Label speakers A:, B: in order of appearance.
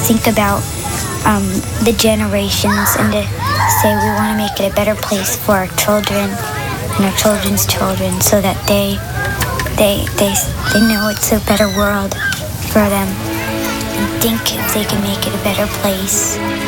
A: think about the generations and to say we want to make it a better place for our children and our children's children so that they know it's a better world for them and think if they can make it a better place.